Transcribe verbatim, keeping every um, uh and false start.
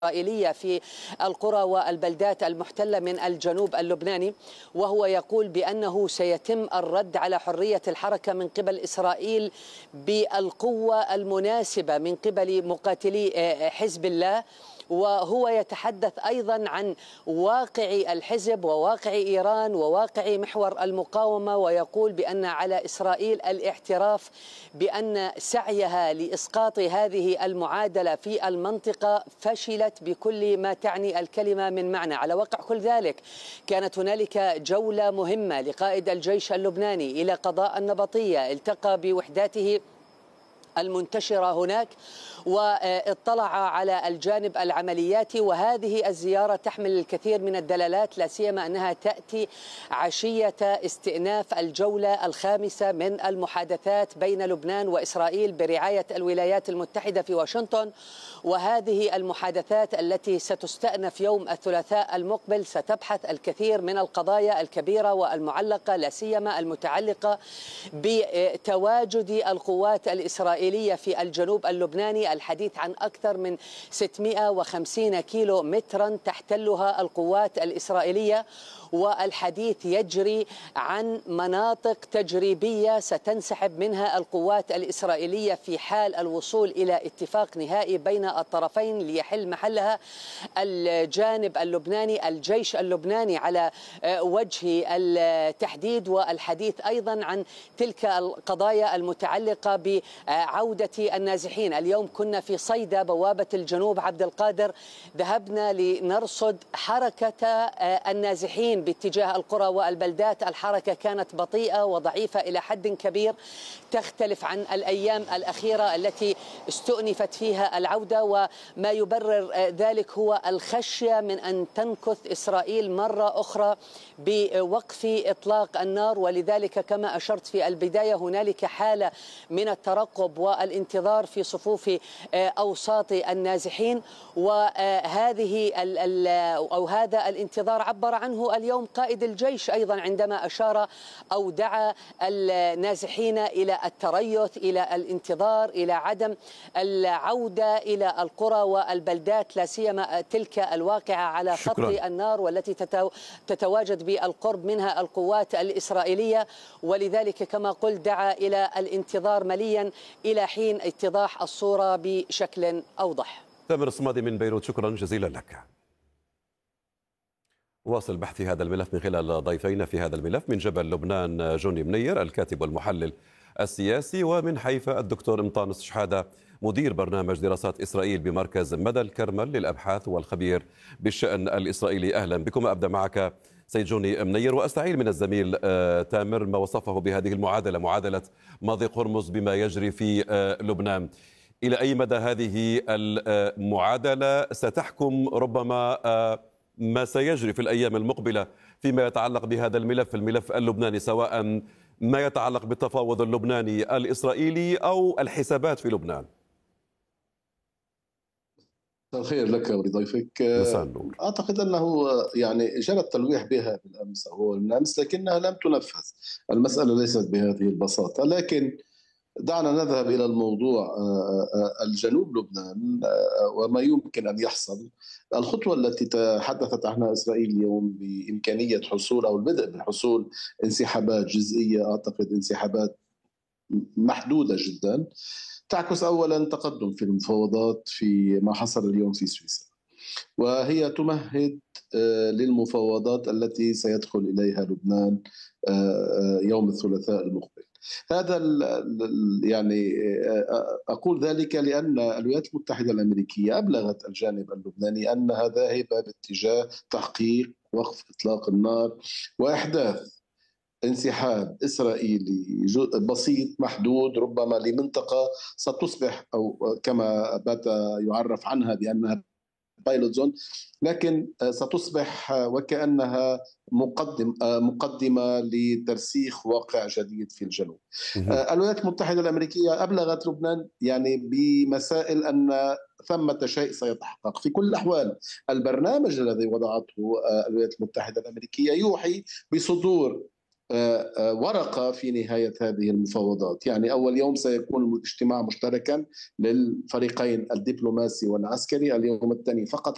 إسرائيلية في القرى والبلدات المحتلة من الجنوب اللبناني، وهو يقول بأنه سيتم الرد على حرية الحركة من قبل إسرائيل بالقوة المناسبة من قبل مقاتلي حزب الله. وهو يتحدث أيضا عن واقع الحزب وواقع إيران وواقع محور المقاومة، ويقول بأن على إسرائيل الاعتراف بأن سعيها لإسقاط هذه المعادلة في المنطقة فشلت بكل ما تعني الكلمة من معنى. على وقع كل ذلك كانت هنالك جولة مهمة لقائد الجيش اللبناني إلى قضاء النبطية، التقى بوحداته المنتشرة هناك واطلع على الجانب العملياتي. وهذه الزيارة تحمل الكثير من الدلالات، لا سيما أنها تأتي عشية استئناف الجولة الخامسة من المحادثات بين لبنان وإسرائيل برعاية الولايات المتحدة في واشنطن. وهذه المحادثات التي ستستأنف يوم الثلاثاء المقبل ستبحث الكثير من القضايا الكبيرة والمعلقة، لا سيما المتعلقة بتواجد القوات الإسرائيلية في الجنوب اللبناني، الحديث عن أكثر من ستمئة وخمسين كيلو مترا تحتلها القوات الإسرائيلية، والحديث يجري عن مناطق تجريبية ستنسحب منها القوات الإسرائيلية في حال الوصول إلى اتفاق نهائي بين الطرفين ليحل محلها الجانب اللبناني، الجيش اللبناني على وجه التحديد. والحديث أيضا عن تلك القضايا المتعلقة بعودة النازحين. اليوم كنا في صيدا بوابة الجنوب عبد القادر، ذهبنا لنرصد حركة النازحين باتجاه القرى والبلدات. الحركة كانت بطيئة وضعيفة إلى حد كبير، تختلف عن الأيام الأخيرة التي استؤنفت فيها العودة، وما يبرر ذلك هو الخشية من أن تنكث إسرائيل مرة أخرى بوقف إطلاق النار. ولذلك كما أشرت في البداية هنالك حالة من الترقب والانتظار في صفوف أوساط النازحين، وهذه أو هذا الانتظار عبر عنه اليوم قائد الجيش أيضا عندما أشار أو دعا النازحين إلى التريث، إلى الانتظار، إلى عدم العودة إلى القرى والبلدات، لا سيما تلك الواقعة على خط النار والتي تتواجد بالقرب منها القوات الإسرائيلية. ولذلك كما قلت دعا إلى الانتظار مليا إلى حين اتضاح الصورة بشكل أوضح. تامر الصمادي من بيروت، شكرا جزيلا لك. واصل بحث هذا الملف من خلال ضيفينا في هذا الملف، من جبل لبنان جوني منير الكاتب والمحلل السياسي، ومن حيفا الدكتور مطانس شحادة مدير برنامج دراسات إسرائيل بمركز مدى الكرمل للأبحاث والخبير بالشأن الإسرائيلي. أهلا بكم. أبدأ معك سيد جوني منير، وأستعيل من الزميل تامر ما وصفه بهذه المعادلة، معادلة مضيق هرمز بما يجري في لبنان. إلى أي مدى هذه المعادلة ستحكم ربما ما سيجري في الأيام المقبلة فيما يتعلق بهذا الملف الملف اللبناني، سواء ما يتعلق بالتفاوض اللبناني الإسرائيلي أو الحسابات في لبنان؟ الخير لك ولضيفك. أعتقد أنه يعني جرى التلويح بها بالأمس أو بالأمس، لكنها لم تنفذ. المسألة ليست بهذه البساطة، لكن دعنا نذهب إلى الموضوع الجنوب لبنان وما يمكن أن يحصل. الخطوة التي تحدثت عنها إسرائيل اليوم بإمكانية حصول أو البدء بحصول انسحابات جزئية، أعتقد انسحابات محدودة جدا، تعكس أولا تقدم في المفاوضات في ما حصل اليوم في سويسرا، وهي تمهد للمفاوضات التي سيدخل إليها لبنان يوم الثلاثاء المقبل. هذا يعني أقول ذلك لأن الولايات المتحدة الأمريكية أبلغت الجانب اللبناني أنها ذاهبة باتجاه تحقيق وقف إطلاق النار وإحداث انسحاب إسرائيلي بسيط محدود، ربما لمنطقة ستصبح أو كما بات يعرف عنها بأنها بايلوت زون، لكن ستصبح وكأنها مقدم مقدمة لترسيخ واقع جديد في الجنوب. الولايات المتحدة الأمريكية أبلغت لبنان يعني بمسائل أن ثمة شيء سيتحقق. في كل الأحوال البرنامج الذي وضعته الولايات المتحدة الأمريكية يوحي بصدور ورقة في نهاية هذه المفاوضات. يعني أول يوم سيكون اجتماع مشتركا للفريقين الدبلوماسي والعسكري، اليوم الثاني فقط